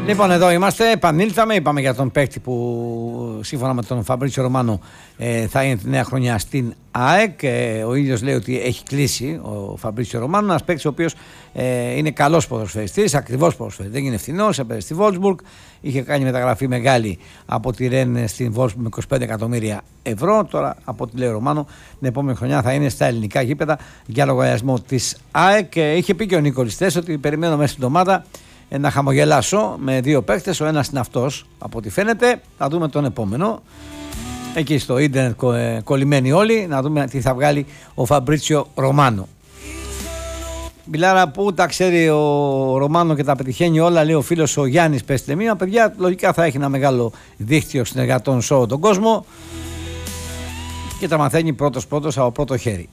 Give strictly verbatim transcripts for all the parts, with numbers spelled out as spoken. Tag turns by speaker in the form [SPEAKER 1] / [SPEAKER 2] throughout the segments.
[SPEAKER 1] Λοιπόν, εδώ είμαστε, επανήλθαμε, είπαμε για τον παίκτη που σύμφωνα με τον Φαμπρίτσιο Ρωμάνο ε, θα είναι τη νέα χρονιά στην ΑΕΚ. Ε, ο ίδιος λέει ότι έχει κλείσει ο Φαμπρίτσιο Ρωμάνο, ένας παίκτης ο οποίος ε, είναι καλός ποδοσφαιριστής, ακριβώς ποδοσφαιριστής, δεν είναι φθηνός, έπαιζε στη Wolfsburg, είχε κάνει μεταγραφή μεγάλη από τη Ρεν στην Wolfsburg με είκοσι πέντε εκατομμύρια ευρώ. Τώρα, από ό,τι λέει ο Ρωμάνο, την επόμενη χρονιά θα είναι στα ελληνικά γήπεδα για λογαριασμό της ΑΕΚ. Ε, είχε πει και ο Νίκολης Τες ότι περιμένω μέσα στην εβδομάδα να χαμογελάσω με δύο παίκτες. Ο ένας είναι αυτός από ό,τι φαίνεται. Θα δούμε τον επόμενο. Εκεί στο ίντερνετ κο, ε, κολλημένοι όλοι. Να δούμε τι θα βγάλει ο Φαμπρίτσιο Ρωμάνο. Μπιλάρα, που τα ξέρει ο Ρωμάνο και τα πετυχαίνει όλα, λέει ο φίλος ο Γιάννης Πεστεμίνα. Παιδιά, λογικά θα έχει ένα μεγάλο δίκτυο συνεργατών σε όλο τον κόσμο και τα μαθαίνει πρώτος πρώτος από πρώτο χέρι.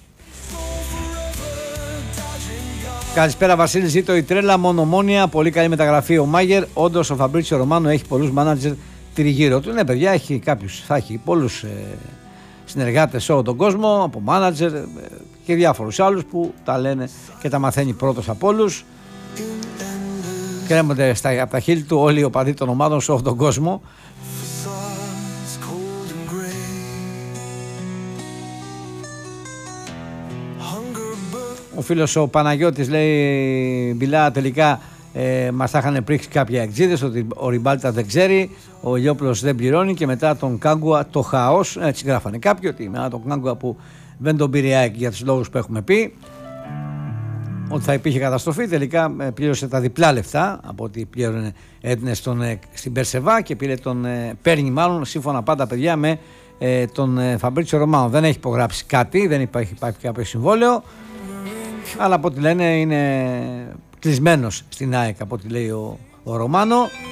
[SPEAKER 1] Καλησπέρα Βασίλη, ζήτω η τρέλα, μόνο Ομόνοια, πολύ καλή μεταγραφή ο Μάγερ. Όντως ο Φαμπρίτσιο Ρωμάνο έχει πολλούς μάνατζερ τριγύρω του. Ναι, παιδιά, έχει κάποιους, θα έχει πολλούς ε, συνεργάτες σε όλο τον κόσμο, από μάνατζερ ε, και διάφορους άλλους που τα λένε και τα μαθαίνει πρώτος από όλους. Κρέμονται στα, από τα χείλη του όλοι οι οπαδοί των ομάδων σε όλο τον κόσμο. Ο φίλος ο Παναγιώτης λέει, Μπιλά, τελικά ε, μας θα είχαν πρίξει κάποια εξήδες ότι ο Ριμπάλτα δεν ξέρει, ο Λιόπουλος δεν πληρώνει και μετά τον Κάγκουα το χαός. Έτσι γράφανε κάποιοι, ότι μετά τον Κάγκουα που δεν τον πήρε η ΑΕΚ για τους λόγους που έχουμε πει, ότι θα υπήρχε καταστροφή, τελικά ε, πλήρωσε τα διπλά λεφτά από ό,τι πλήρωνε, έδινε στον, ε, στην Περσεβά και πήρε τον, ε, παίρνει μάλλον σύμφωνα πάντα παιδιά με ε, τον ε, Φαμπρίτσιο Ρωμάνο. Δεν έχει υπογράψει κάτι, δεν υπάρχει, υπάρχει κάποιο συμβόλαιο. Αλλά από ό,τι λένε είναι κλεισμένος στην ΑΕΚ, από ό,τι λέει ο, ο Ρωμάνο.